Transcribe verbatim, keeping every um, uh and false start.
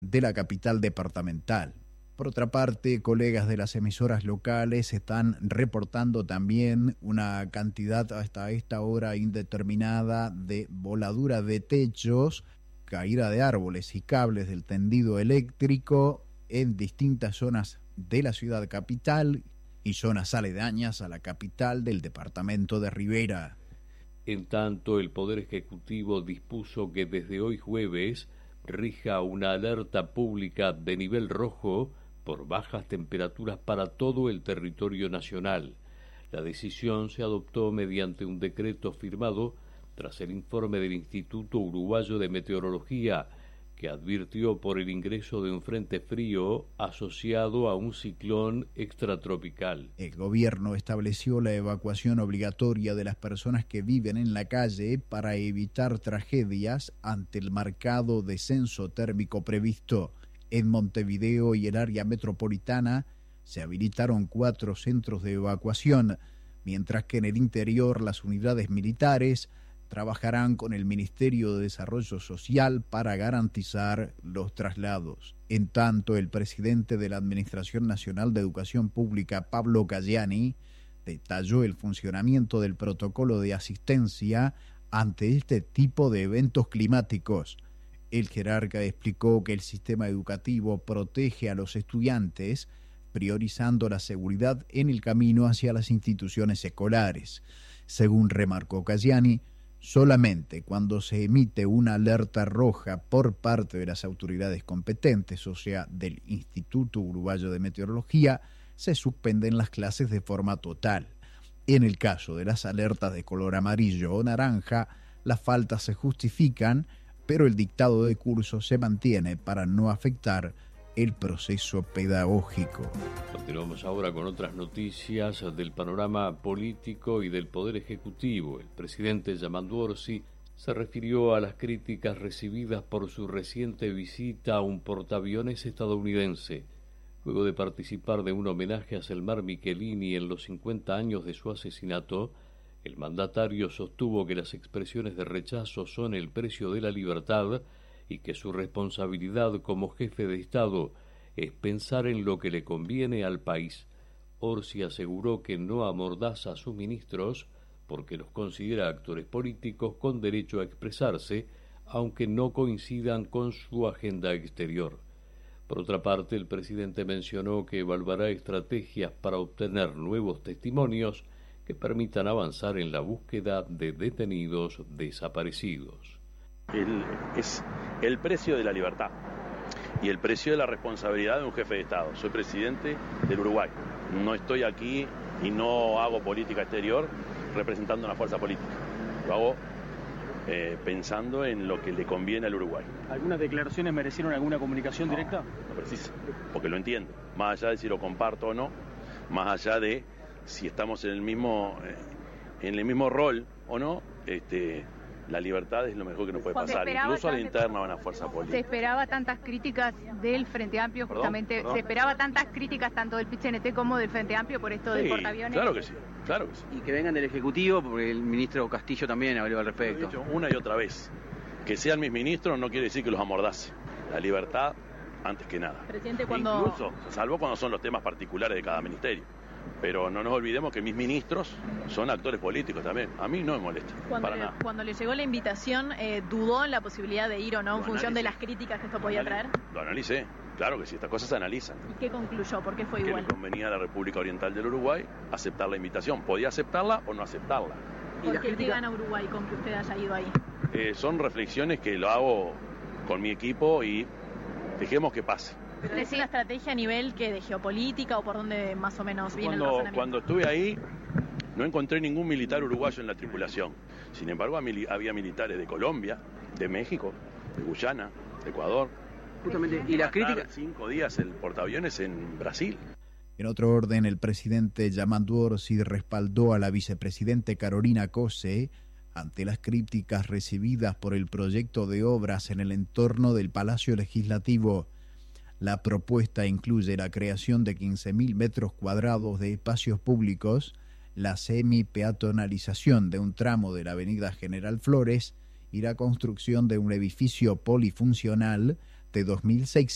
de la capital departamental. Por otra parte, colegas de las emisoras locales están reportando también una cantidad hasta esta hora indeterminada de voladura de techos, caída de árboles y cables del tendido eléctrico en distintas zonas de la ciudad capital y zonas aledañas a la capital del departamento de Rivera. En tanto, el Poder Ejecutivo dispuso que desde hoy jueves rija una alerta pública de nivel rojo por bajas temperaturas para todo el territorio nacional. La decisión se adoptó mediante un decreto firmado tras el informe del Instituto Uruguayo de Meteorología, que advirtió por el ingreso de un frente frío asociado a un ciclón extratropical. El gobierno estableció la evacuación obligatoria de las personas que viven en la calle para evitar tragedias ante el marcado descenso térmico previsto. En Montevideo y el área metropolitana se habilitaron cuatro centros de evacuación, mientras que en el interior las unidades militares trabajarán con el Ministerio de Desarrollo Social para garantizar los traslados. En tanto, el presidente de la Administración Nacional de Educación Pública, Pablo Cayani, detalló el funcionamiento del protocolo de asistencia ante este tipo de eventos climáticos. El jerarca explicó que el sistema educativo protege a los estudiantes, priorizando la seguridad en el camino hacia las instituciones escolares. Según remarcó Cayani, solamente cuando se emite una alerta roja por parte de las autoridades competentes, o sea, del Instituto Uruguayo de Meteorología, se suspenden las clases de forma total. En el caso de las alertas de color amarillo o naranja, las faltas se justifican, pero el dictado de curso se mantiene para no afectar el proceso pedagógico. Continuamos ahora con otras noticias del panorama político y del Poder Ejecutivo. El presidente Yamandu Orsi se refirió a las críticas recibidas por su reciente visita a un portaaviones estadounidense. Luego de participar de un homenaje a Selmar Michelini en los cincuenta años de su asesinato, el mandatario sostuvo que las expresiones de rechazo son el precio de la libertad y que su responsabilidad como jefe de Estado es pensar en lo que le conviene al país. Orsi aseguró que no amordaza a sus ministros porque los considera actores políticos con derecho a expresarse, aunque no coincidan con su agenda exterior. Por otra parte, el presidente mencionó que evaluará estrategias para obtener nuevos testimonios que permitan avanzar en la búsqueda de detenidos desaparecidos. El, es el precio de la libertad y el precio de la responsabilidad de un jefe de Estado. Soy presidente del Uruguay. No estoy aquí y no hago política exterior representando una fuerza política. Lo hago eh, pensando en lo que le conviene al Uruguay. ¿Algunas declaraciones merecieron alguna comunicación no, directa? No precisa, porque lo entiendo. Más allá de si lo comparto o no, más allá de si estamos en el mismo, eh, en el mismo rol o no, este... la libertad es lo mejor que nos puede pasar, incluso a la interna de una fuerza política. Se esperaba tantas críticas del Frente Amplio, ¿Perdón? justamente, ¿Perdón? se esperaba tantas críticas tanto del P C N T como del Frente Amplio por esto Sí, del portaaviones. Claro que sí, claro que sí. Y que vengan del Ejecutivo, porque el ministro Castillo también habló al respecto. Lo he dicho una y otra vez. Que sean mis ministros no quiere decir que los amordace. La libertad antes que nada. Presidente, cuando... Incluso, salvo cuando son los temas particulares de cada ministerio. Pero no nos olvidemos que mis ministros son actores políticos también. A mí no me molesta, cuando para le, nada. Cuando le llegó la invitación, eh, ¿dudó en la posibilidad de ir o no en Lo función analicé. de las críticas que esto podía traer? Lo analicé, claro que sí, estas cosas se analizan. ¿Y qué concluyó? ¿Por qué fue Que igual? le convenía a la República Oriental del Uruguay aceptar la invitación. Podía aceptarla o no aceptarla. ¿Por qué qué gana Uruguay con que usted haya ido ahí? Eh, son reflexiones que lo hago con mi equipo y dejemos que pase. ¿Pero es una estrategia a nivel que de geopolítica o por dónde más o menos viene el Cuando, razonamiento? cuando estuve ahí no encontré ningún militar uruguayo en la tripulación. Sin embargo, había militares de Colombia, de México, de Guyana, de Ecuador. Justamente, y las críticas... Cinco días el portaaviones en Brasil. En otro orden, el presidente Yamandu Orsi respaldó a la vicepresidente Carolina Cose ante las críticas recibidas por el proyecto de obras en el entorno del Palacio Legislativo. La propuesta incluye la creación de quince mil metros cuadrados de espacios públicos, la semi-peatonalización de un tramo de la avenida General Flores y la construcción de un edificio polifuncional de dos mil seiscientos